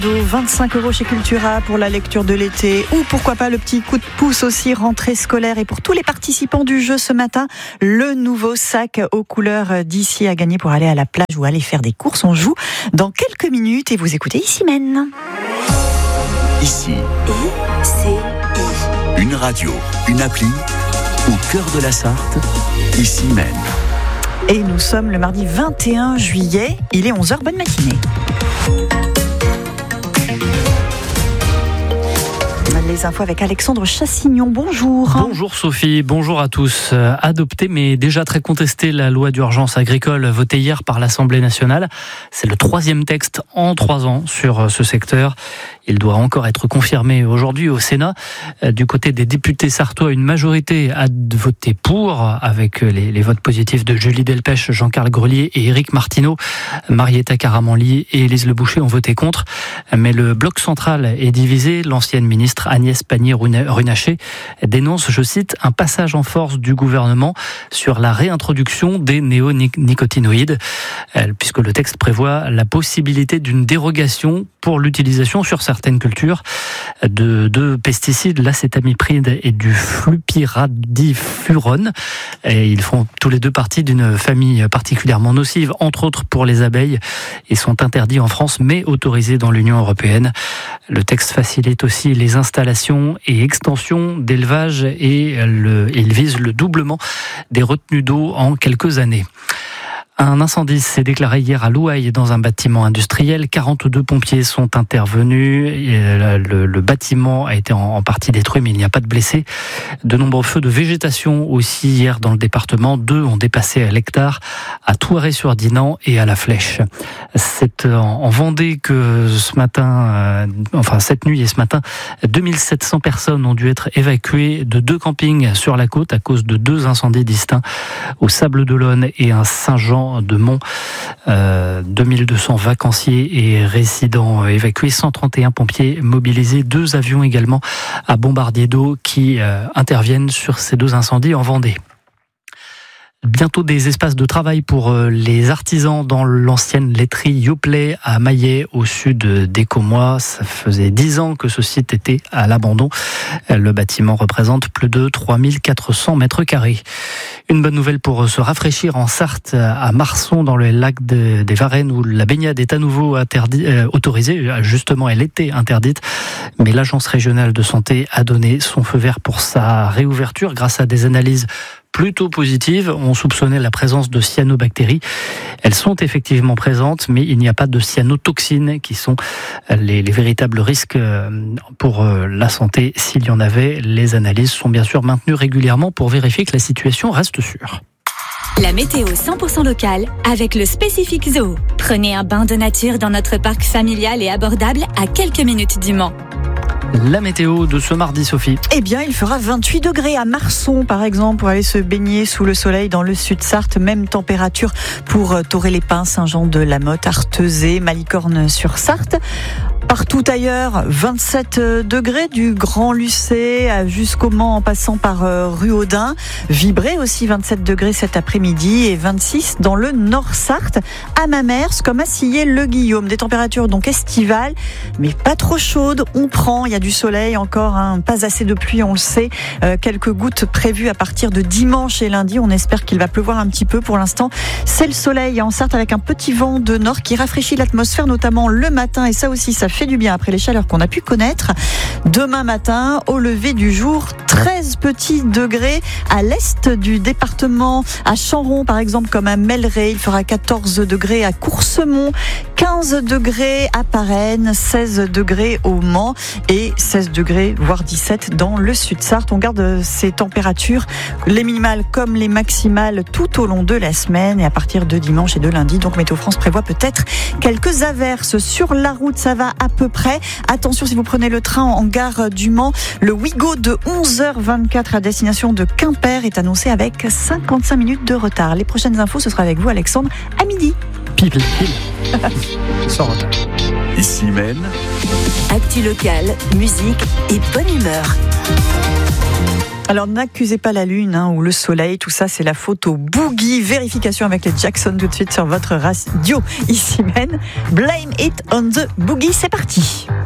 25 € chez Cultura pour la lecture de l'été, ou pourquoi pas le petit coup de pouce aussi rentrée scolaire. Et pour tous les participants du jeu ce matin, le nouveau sac aux couleurs d'ici à gagner pour aller à la plage ou aller faire des courses. On joue dans quelques minutes et vous écoutez Ici Mène. Ici, une radio, une appli, au cœur de la Sarthe, Ici Mène. Et nous sommes le mardi 21 juillet, il est 11h, bonne matinée. Les infos avec Alexandre Chassignon, bonjour. Bonjour Sophie, bonjour à tous. Adoptée mais déjà très contestée, la loi d'urgence agricole votée hier par l'Assemblée nationale. C'est le 3e texte en 3 ans sur ce secteur. Il doit encore être confirmé aujourd'hui au Sénat. Du côté des députés sartois, une majorité a voté pour, avec les votes positifs de Julie Delpech, Jean-Carl Grelier et Éric Martineau. Marietta Caramanli et Élise Le Boucher ont voté contre. Mais le bloc central est divisé. L'ancienne ministre Agnès Pannier-Runacher dénonce, je cite, un passage en force du gouvernement sur la réintroduction des néonicotinoïdes, puisque le texte prévoit la possibilité d'une dérogation pour l'utilisation sur certaines cultures de deux pesticides, l'acétamipride et du flupiradifurone. Et ils font tous les deux partie d'une famille particulièrement nocive, entre autres pour les abeilles, et sont interdits en France mais autorisés dans l'Union européenne. Le texte facilite aussi les installations et extensions d'élevage et il vise le doublement des retenues d'eau en quelques années. Un incendie s'est déclaré hier à Louail dans un bâtiment industriel. 42 pompiers sont intervenus. Le bâtiment a été en partie détruit, mais il n'y a pas de blessés. De nombreux feux de végétation aussi hier dans le département. 2 ont dépassé à l'hectare, à Thouaré-sur-Dinan et à La Flèche. C'est en Vendée que ce matin, cette nuit et ce matin, 2700 personnes ont dû être évacuées de 2 campings sur la côte à cause de 2 incendies distincts au Sable-d'Olonne et à Saint-Jean de Mont. 2200 vacanciers et résidents évacués, 131 pompiers mobilisés, 2 avions également à bombardier d'eau qui interviennent sur ces 2 incendies en Vendée. Bientôt des espaces de travail pour les artisans dans l'ancienne laiterie Yoplait à Maillet, au sud d'Écomois. Ça faisait 10 ans que ce site était à l'abandon. Le bâtiment représente plus de 3400 mètres carrés. Une bonne nouvelle pour se rafraîchir en Sarthe, à Marson, dans le lac des Varennes, où la baignade est à nouveau autorisée. Justement, elle était interdite, mais l'Agence régionale de santé a donné son feu vert pour sa réouverture grâce à des analyses plutôt positives. On soupçonnait la présence de cyanobactéries. Elles sont effectivement présentes, mais il n'y a pas de cyanotoxines qui sont les véritables risques pour la santé. S'il y en avait, les analyses sont bien sûr maintenues régulièrement pour vérifier que la situation reste sûre. La météo 100% locale avec le Spécifique Zoo. Prenez un bain de nature dans notre parc familial et abordable à quelques minutes du Mans. La météo de ce mardi, Sophie. Eh bien, il fera 28 degrés à Marson, par exemple, pour aller se baigner sous le soleil dans le sud-Sarthe. Même température pour Thoré-les-Pins, Saint-Jean-de-la-Motte, Artezé, Malicorne-sur-Sarthe. Partout ailleurs, 27 degrés du Grand Lucé jusqu'au Mans en passant par Ruaudin. Vibré aussi 27 degrés cet après-midi et 26 dans le Nord-Sarthe, à Mamers comme à Sillé-le-Guillaume. Des températures donc estivales, mais pas trop chaudes. On prend, il y a du soleil encore, pas assez de pluie, on le sait. Quelques gouttes prévues à partir de dimanche et lundi. On espère qu'il va pleuvoir un petit peu. Pour l'instant, c'est le soleil en Sarthe avec un petit vent de nord qui rafraîchit l'atmosphère, notamment le matin. Et ça aussi, ça fait du bien après les chaleurs qu'on a pu connaître. Demain matin, au lever du jour, 13 petits degrés à l'est du département, à Chamron par exemple, comme à Melleray. Il fera 14 degrés à Coursemont, 15 degrés à Parennes, 16 degrés au Mans et 16 degrés, voire 17 dans le Sud-Sarthe. On garde ces températures, les minimales comme les maximales, tout au long de la semaine et à partir de dimanche et de lundi. Donc Météo France prévoit peut-être quelques averses sur la route. Ça va à peu près. Attention si vous prenez le train en gare du Mans, le Ouigo de 11h24 à destination de Quimper est annoncé avec 55 minutes de retard. Les prochaines infos, ce sera avec vous Alexandre à midi. Pile. Sans retard. Ici Mène. Actu locale, musique et bonne humeur. Alors n'accusez pas la lune ou le soleil, tout ça c'est la photo Boogie. Vérification avec les Jackson tout de suite sur votre radio. Ici Ben, Blame It on the Boogie, c'est parti.